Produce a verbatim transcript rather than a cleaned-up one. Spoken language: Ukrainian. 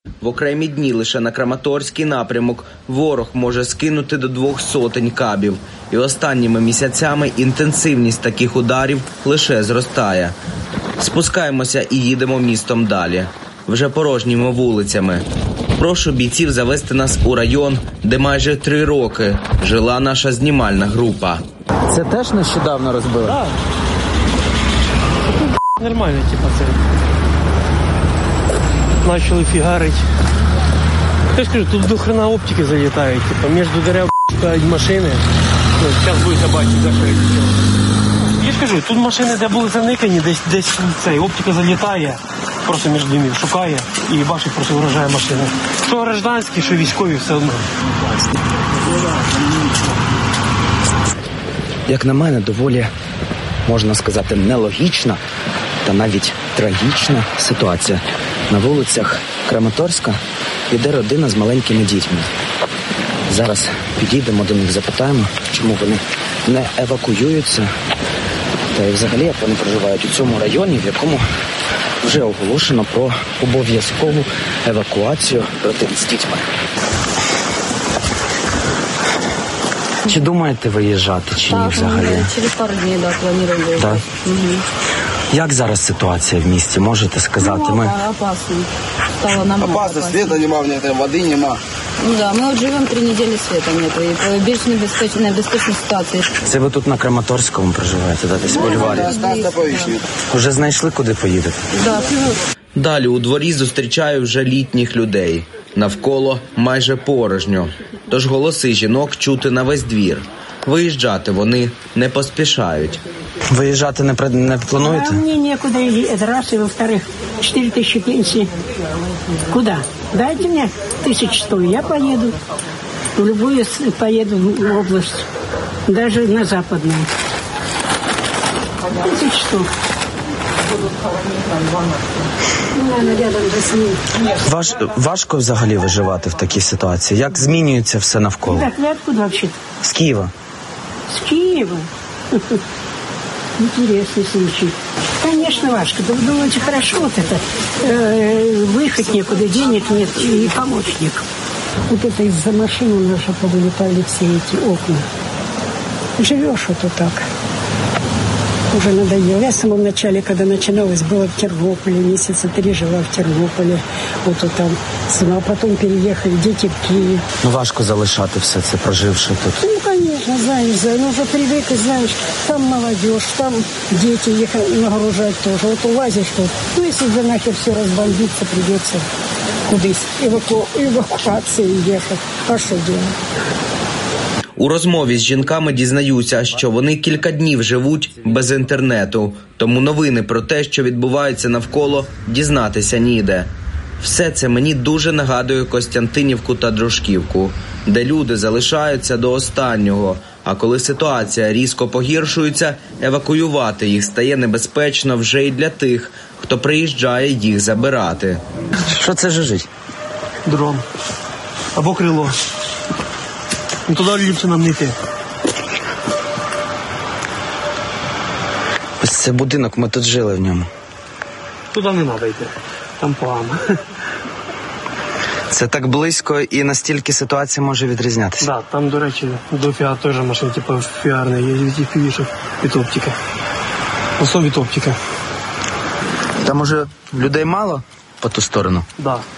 В окремі дні лише на Краматорський напрямок ворог може скинути до двох сотень кабів. І останніми місяцями інтенсивність таких ударів лише зростає. Спускаємося і їдемо містом далі. Вже порожніми вулицями. Прошу бійців завести нас у район, де майже три роки жила наша знімальна група. Це теж нещодавно розбили? Так. Тут нормально, типа, це. Почали фігарить. Я ж кажу, тут до хрена оптики залітають, типа, між дерев стоять машини. Ну, зараз будете бачити, за що я хотів. Я ж кажу, тут машини, де були заникані, десь, десь цей, оптика залітає, просто між домів шукає і бачить, просто вражає машини. Що гражданські, що військові, все одно. Як на мене, доволі, можна сказати, нелогічна та навіть трагічна ситуація. На вулицях Краматорська йде родина з маленькими дітьми. Зараз підійдемо до них, запитаємо, чому вони не евакуюються. Та й взагалі, як вони проживають у цьому районі, в якому вже оголошено про обов'язкову евакуацію родин з дітьми. Чи думаєте виїжджати, чи ні взагалі? Так, через пару днів, да, плануємо виїжджати. Так? Угу. Як зараз ситуація в місті, можете сказати? Ну, Ми... опасно. Стало намного опасно. опасно. Света нема, в ней води нема. Ну да, ми от живемо три неділі, света нету. І більш небезпечна, небезпечна ситуація. Це ви тут на Краматорському проживаєте, да, десь у Львові? Вже знайшли, куди поїдете? Да. Далі у дворі зустрічаю вже літніх людей. Навколо майже порожньо. Тож голоси жінок чути на весь двір. Виїжджати вони не поспішають. Виїжджати не, не плануєте? А мне некуда, это раз, и во-вторых, четыре тысячи пенсии. Куда? Дайте мне тысяч сто, я поеду. В любую поеду в область, даже на западную. Тысяч сто. Важ, важко взагалі виживати в такій ситуації? Як змінюється все навколо? Так, вы откуда вообще? З Києва. С Киева? Интересный случай. Конечно, важко. Да вы думаете, хорошо вот это. Э, выехать некуда, денег нет и помощник. Вот это из-за машины у нас же повылетали все эти окна. Живешь вот так. Уже надоело. Я в самом начале, когда начиналось, была в Тернополе, месяца три жила в Тернополе, вот, вот там, а потом переехали, дети в Киев. Ну важко залишати все це, проживши тут. Ну, конечно, знаешь, знаешь, ну, уже привык, и знаешь, там молодежь, там дети, их нагружать тоже. Вот улазишь тут, ну, если за нахер все разбомбится, придется куда-то эваку... эвакуации ехать. А что делать? У розмові з жінками дізнаюся, що вони кілька днів живуть без інтернету, тому новини про те, що відбувається навколо, дізнатися ніде. Все це мені дуже нагадує Костянтинівку та Дружківку, де люди залишаються до останнього, а коли ситуація різко погіршується, евакуювати їх стає небезпечно вже й для тих, хто приїжджає їх забирати. Що це жужить? Дрон. Або крило. Ну, туди ліпше нам не йти. Ось це будинок, ми тут жили в ньому. Туди не треба йти. Там погано. Це так близько і настільки ситуація може відрізнятися. Так, да, там, до речі, до фіа теж машин, типу, фіарний, є від фівішок, від оптики. В основі від оптики. Там уже людей мало по ту сторону? Так. Да.